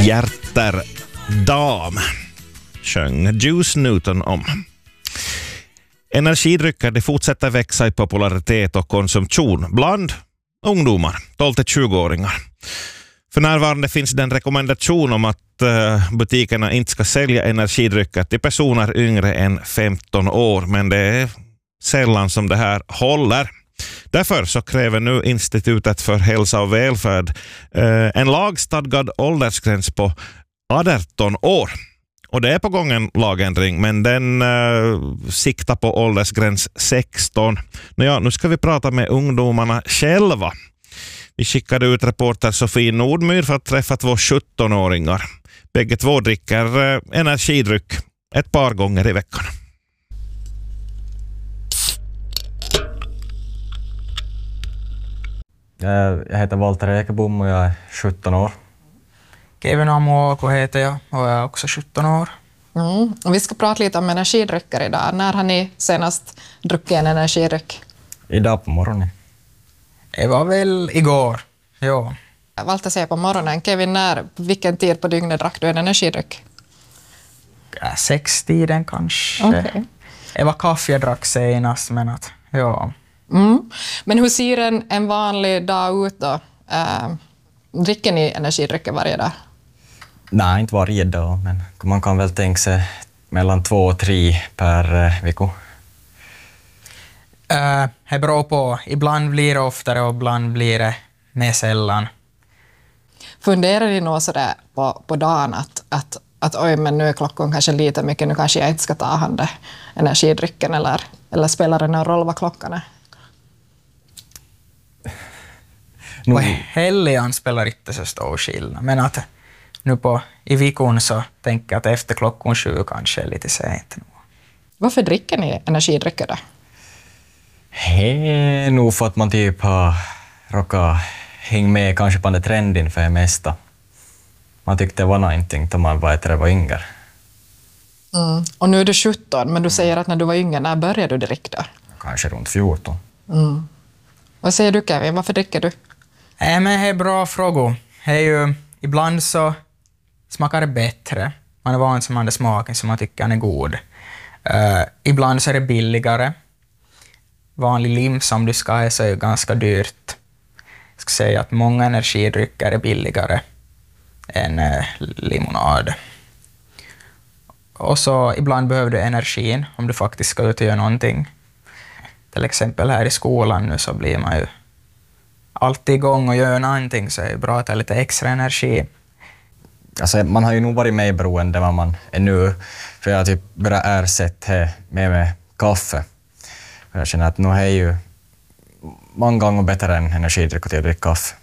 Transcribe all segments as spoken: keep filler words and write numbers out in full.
Hjärterdam sjöng Juice Newton om. Energidrycker det fortsätter växa i popularitet och konsumtion bland ungdomar, tolv till tjugo-åringar. För närvarande finns det en rekommendation om att uh, butikerna inte ska sälja energidrycker till personer yngre än femton år, men det är sällan som det här håller. Därför så kräver nu Institutet för hälsa och välfärd uh, en lagstadgad åldersgräns på arton år. Och det är på gång en lagändring, men den uh, siktar på åldersgräns sexton. Nåja, nu ska vi prata med ungdomarna själva. Vi skickade ut reporter Sofie Nordmyr för att träffa två sjutton-åringar. Bägge två dricker uh, energidryck ett par gånger i veckan. Jag heter Walter Ekebom och jag är sjutton år. Kevin Amuoko heter jag och jag är också sjutton år. Mm. Och vi ska prata lite om energidrycker idag. När har ni senast druckit en energidryck? Idag på morgonen. Det var väl igår, ja. Walter säger på morgonen. Kevin, när, vilken tid på dygnet drack du en energidryck? Ja, sextiden kanske. Okay. Det var kaffe jag drack senast, men att, ja. Mm. Men hur ser en, en vanlig dag ut då? Uh, dricker ni energidrycker varje dag? Nej, inte varje dag, men man kan väl tänka sig mellan två och tre per uh, vecka. Uh, det beror på. Ibland blir det oftare och ibland blir det mer sällan. Funderar ni nog sådär på, på dagen att, att, att oj, men nu är klockan kanske lite mycket, nu kanske jag inte ska ta hand om energidrycken, eller, eller spelar det någon roll vad klockan är? På helgen spelar inte så stor skillnad, men att nu på, i veckan så tänker jag att efter klockan sju kanske är lite sent. Varför dricker ni energidrycker då? Det är nog för att man typ har råkat hänga med kanske på den trenden för det mesta. Man tyckte det var någonting då man var, ett var yngre. Mm. Och nu är du sjutton, men du säger att när du var yngre, när började du dricka? Kanske runt fjorton. Mm. Vad säger du, Kevin? Varför dricker du? Nej, men det är bra frågor. Det är ju, ibland så smakar det bättre. Man är van som man det smaken som man tycker är god. Uh, ibland så är det billigare. Vanlig lim som du ska ha så är ju ganska dyrt. Jag ska säga att många energidrycker är billigare än uh, limonad. Och så ibland behöver du energin om du faktiskt ska ut och göra någonting. Till exempel här i skolan nu så blir man ju alltid igång och gör någonting, så är det bra att ha lite extra energi. Alltså, man har ju nog varit med beroende vad man är nu, för jag har typ börjat ersätta med, med kaffe. Jag känner att nu är ju många gånger bättre än energidryck att dricka kaffe.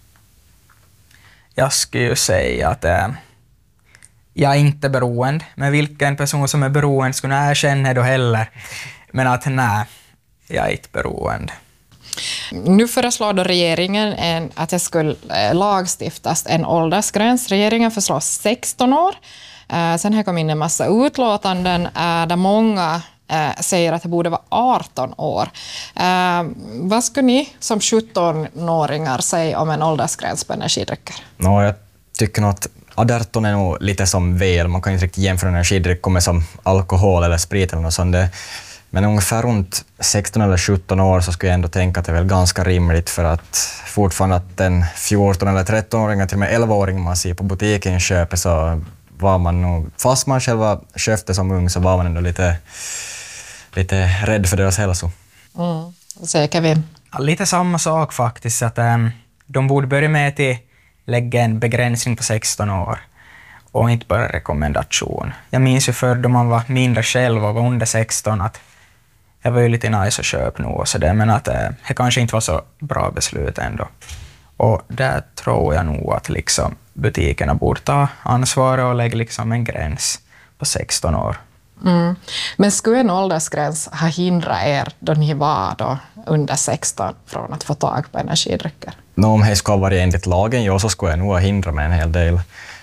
Jag skulle ju säga att äh, jag är inte beroende, men vilken person som är beroende skulle jag erkänna då heller. Men att nej, jag är inte beroende. Nu föreslår då regeringen en, att det skulle eh, lagstiftas en åldersgräns. Regeringen föreslår sexton år. Eh, sen har kommit in en massa utlåtanden eh, där många eh, säger att det borde vara arton år. Eh, vad skulle ni som sjutton-åringar säga om en åldersgräns på energidrycker? No, jag tycker nog att arton är nog lite som väl. Man kan inte riktigt jämföra energidrycker med som alkohol eller sprit eller något sånt. Det, men ungefär runt sexton eller sjutton år så skulle jag ändå tänka att det är väl ganska rimligt, för att fortfarande att en fjorton eller tretton-åring, till och med elva-åring man ser på butiken köper, så var man nog, fast man själva köpte som ung, så var man ändå lite, lite rädd för deras hälsa. Mm. Vad säger Kevin? Ja, lite samma sak faktiskt, att ähm, de borde börja med att lägga en begränsning på sexton år och inte bara rekommendation. Jag minns ju förr då man var mindre själv och var under sexton att det var ju lite nice att köpa nu och så där, men att äh, det kanske inte var så bra beslut ändå. Och där tror jag nog att liksom butikerna borde ta ansvar och lägga liksom en gräns på sexton år. Mm. Men skulle en åldersgräns ha hindrat er då ni var då under sexton från att få tag på energidrycker? No, om det ska vara enligt lagen, ja, så skulle jag nog hindra mig en hel del.